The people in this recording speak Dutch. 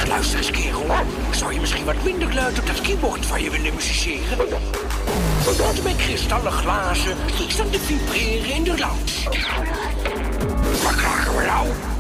luister eens, kerel. Zou je misschien wat minder luid op dat keyboard van je willen musiceren? Want met kristallen glazen die staan te vibreren in de lounge. Waar krijgen we nou?